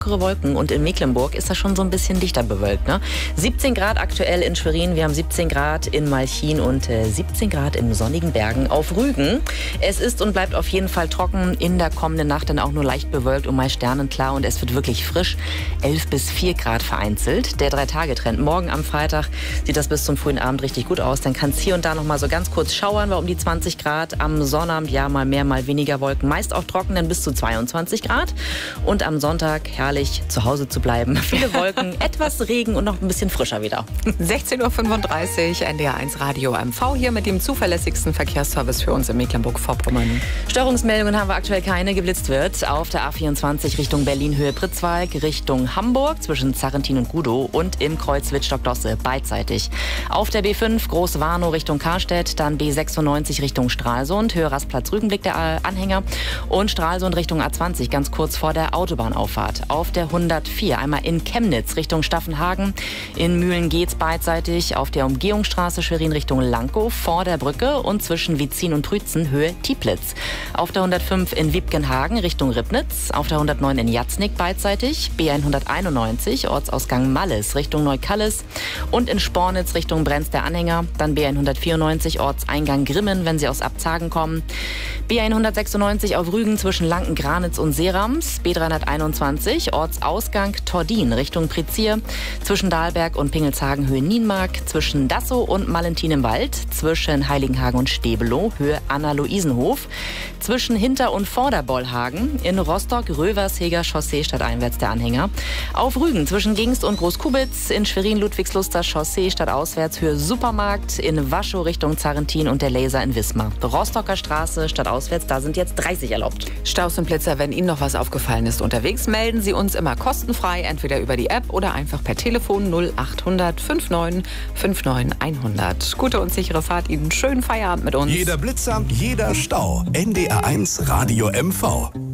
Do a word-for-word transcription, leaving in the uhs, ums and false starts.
Wolken und in Mecklenburg ist das schon so ein bisschen dichter bewölkt. Ne? siebzehn Grad aktuell in Schwerin, wir haben siebzehn Grad in Malchin und äh, siebzehn Grad im sonnigen Bergen auf Rügen. Es ist und bleibt auf jeden Fall trocken, in der kommenden Nacht dann auch nur leicht bewölkt und meist sternenklar und es wird wirklich frisch, elf bis vier Grad vereinzelt. Der Drei-Tage-Trend. Morgen am Freitag sieht das bis zum frühen Abend richtig gut aus, dann kann es hier und da noch mal so ganz kurz schauern, war um die zwanzig Grad. Am Sonnabend ja mal mehr, mal weniger Wolken, meist auch trocken, dann bis zu zweiundzwanzig Grad und am Sonntag herrlich zu Hause zu bleiben. Viele Wolken, etwas Regen und noch ein bisschen frischer wieder. sechzehn Uhr fünfunddreißig, N D R eins Radio M V hier mit dem zuverlässigsten Verkehrsservice für uns in Mecklenburg-Vorpommern. Störungsmeldungen haben wir aktuell keine. Geblitzt wird auf der A vierundzwanzig Richtung Berlin Höhe Pritzwalk, Richtung Hamburg zwischen Zarrentin und Gudow und im Kreuz Wittstock-Dosse beidseitig. Auf der B fünf Groß-Warnow Richtung Karstedt, dann B sechsundneunzig Richtung Stralsund, Höhe Rastplatz Rügenblick der Anhänger und Stralsund Richtung A zwanzig ganz kurz vor der Autobahnauffahrt. Auf der hundertvier einmal in Chemnitz Richtung Staffenhagen, in Mühlen geht's beidseitig, auf der Umgehungsstraße Schwerin Richtung Lankow vor der Brücke und zwischen Witzin und Trützen Höhe Tieplitz. Auf der hundertfünf in Wiebkenhagen Richtung Ribnitz, auf der hundertneun in Jatznick beidseitig, B hunderteinundneunzig Ortsausgang Malles Richtung Neukallis und in Spornitz Richtung Brenz der Anhänger, dann B hundertvierundneunzig Ortseingang Grimmen, wenn Sie aus Abzagen kommen, B hundertsechsundneunzig auf Rügen zwischen Lanken-Granitz und Seerams, B dreihunderteinundzwanzig Ortsausgang Tordin Richtung Prizier, zwischen Dahlberg und Pingelshagen Höhe Nienmark, zwischen Dassow und Malentin im Wald, zwischen Heiligenhagen und Stebelow Höhe Anna-Luisenhof, zwischen Hinter- und Vorderbollhagen, in Rostock Röversheger Chaussee stadteinwärts der Anhänger, auf Rügen zwischen Gingst und Großkubitz, in Schwerin Ludwigsluster Chaussee stadtauswärts Höhe Supermarkt, in Waschow Richtung Zarrentin und der Laser in Wismar. Rostocker Straße stadtauswärts, da sind jetzt dreißig erlaubt. Staus und Blitzer, wenn Ihnen noch was aufgefallen ist unterwegs, melden Sie uns immer kostenfrei, entweder über die App oder einfach per Telefon null achthundert neunundfünfzig neunundfünfzig hundert. Gute und sichere Fahrt, Ihnen schönen Feierabend mit uns. Jeder Blitzer, jeder Stau. N D R eins Radio M V.